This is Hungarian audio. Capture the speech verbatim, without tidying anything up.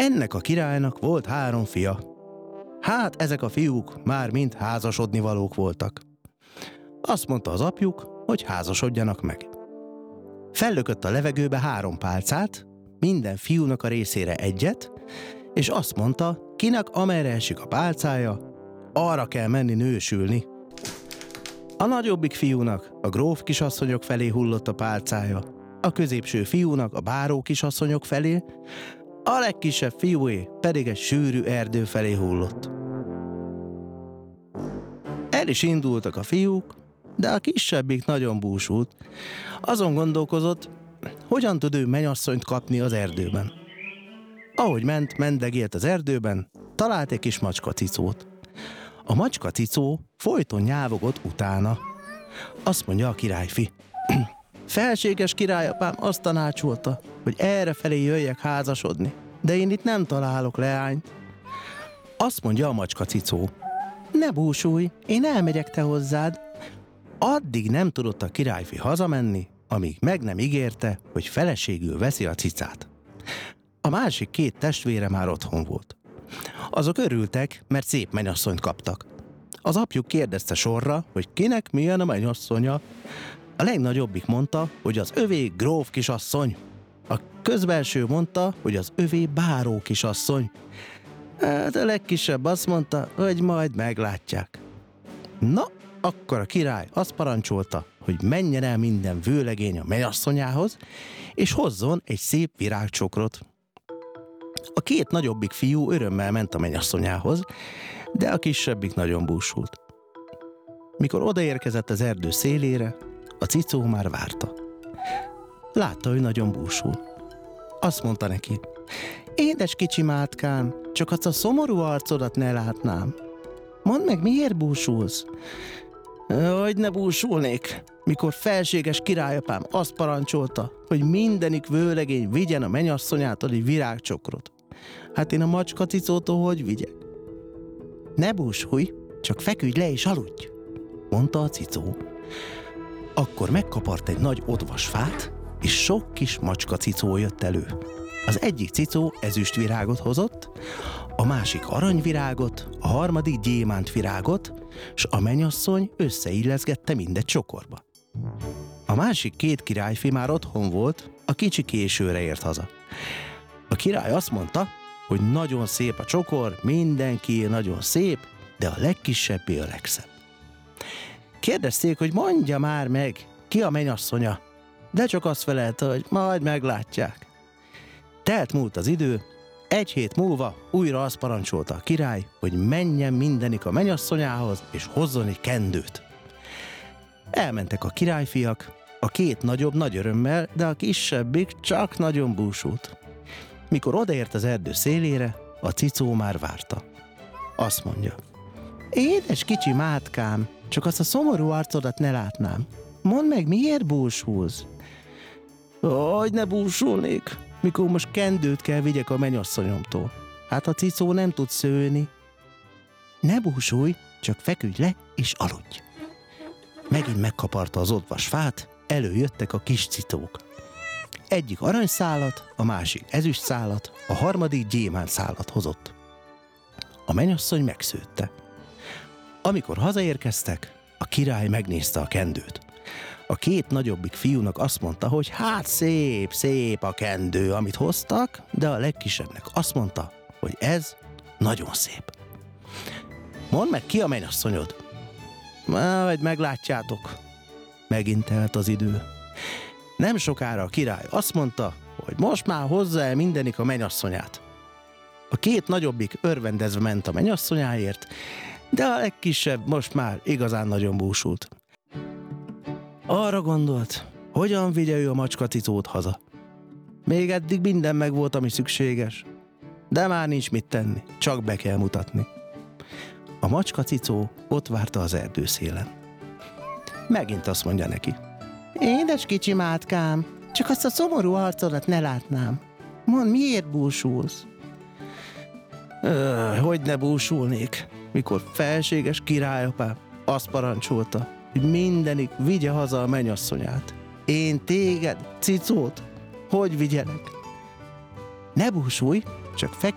Ennek a királynak volt három fia. Hát ezek a fiúk már mind házasodni valók voltak. Azt mondta az apjuk, hogy házasodjanak meg. Fellökött a levegőbe három pálcát, minden fiúnak a részére egyet, és azt mondta, kinek amerre esik a pálcája, arra kell menni nősülni. A nagyobbik fiúnak a gróf kisasszonyok felé hullott a pálcája, a középső fiúnak a báró kisasszonyok felé, a legkisebb fiúé pedig egy sűrű erdő felé hullott. El is indultak a fiúk, de a kisebbik nagyon búsult. Azon gondolkozott, hogyan tud ő menyasszonyt kapni az erdőben. Ahogy ment, mendegélt az erdőben, talált egy kis macskacicót. A macskacicó folyton nyávogott utána. Azt mondja a királyfi: felséges királyapám azt tanácsolta, hogy errefelé jöjjek házasodni, de én itt nem találok leányt. Azt mondja a macskacicó: ne búsulj, én elmegyek te hozzád. Addig nem tudott a királyfi hazamenni, amíg meg nem ígérte, hogy feleségül veszi a cicát. A másik két testvére már otthon volt. Azok örültek, mert szép menyasszonyt kaptak. Az apjuk kérdezte sorra, hogy kinek milyen a menyasszonya. A legnagyobbik mondta, hogy az övé gróf kisasszony. A közbelső mondta, hogy az övé báró kisasszony. Hát a legkisebb azt mondta, hogy majd meglátják. Na, akkor a király azt parancsolta, hogy menjen el minden vőlegény a menyasszonyához, és hozzon egy szép virágcsokrot. A két nagyobbik fiú örömmel ment a menyasszonyához, de a kisebbik nagyon búsult. Mikor odaérkezett az erdő szélére, a cicó már várta. Látta, hogy nagyon búsul. Azt mondta neki: édes kicsi mátkám, csak azt a szomorú arcodat ne látnám. Mondd meg, miért búsulsz? Hogy ne búsulnék, mikor felséges királyapám azt parancsolta, hogy mindenik vőlegény vigyen a menyasszonyától egy virágcsokrot. Hát én a macskacicótól hogy vigyek? Ne búsulj, csak feküdj le és aludj, mondta a cicó. Akkor megkapart egy nagy odvas fát, és sok kis macskacicó jött elő. Az egyik cicó ezüstvirágot hozott, a másik aranyvirágot, a harmadik gyémántvirágot, s a menyasszony összeilleszgette mindegy csokorba. A másik két királyfi már otthon volt, a kicsi későre ért haza. A király azt mondta, hogy nagyon szép a csokor, mindenki nagyon szép, de a legkisebbé a legszebb. Kérdezték, hogy mondja már meg, ki a menyasszonya, de csak azt felelte, hogy majd meglátják. Telt múlt az idő, egy hét múlva újra azt parancsolta a király, hogy menjen mindenik a menyasszonyához, és hozzon egy kendőt. Elmentek a királyfiak, a két nagyobb nagy örömmel, de a kisebbik csak nagyon búsult. Mikor odaért az erdő szélére, a cicó már várta. Azt mondja: édes kicsi mátkám, csak azt a szomorú arcodat ne látnám. Mondd meg, miért búsulsz? Hogy ne búsulnék, mikor most kendőt kell vigyek a menyasszonyomtól. Hát a cicó nem tud szőni. Ne búsulj, csak feküdj le és aludj. Megint megkaparta az odvas fát, előjöttek a kis cicók. Egyik aranyszálat, a másik ezüstszálat, a harmadik gyémántszálat hozott. A menyasszony megszőtte. Amikor hazaérkeztek, a király megnézte a kendőt. A két nagyobbik fiúnak azt mondta, hogy hát szép, szép a kendő, amit hoztak, de a legkisebbnek azt mondta, hogy ez nagyon szép. Mondd meg, ki a menyasszonyod? Majd meglátjátok. Megint telt az idő. Nem sokára a király azt mondta, hogy most már hozza el mindenik a menyasszonyát. A két nagyobbik örvendezve ment a menyasszonyáért, de a legkisebb most már igazán nagyon búsult. Arra gondolt, hogyan vigye ő a macskacicót haza. Még eddig minden megvolt, ami szükséges, de már nincs mit tenni, csak be kell mutatni. A macskacicó ott várta az erdőszélen. Megint azt mondja neki: édes kicsi mátkám, csak azt a szomorú arcodat ne látnám. Mondd, miért búsulsz? Öh, hogy ne búsulnék, mikor felséges királyapám azt parancsolta, hogy mindenik vigye haza a menyasszonyát. Én téged, cicót, hogy vigyelek? Ne búsulj, csak feküdj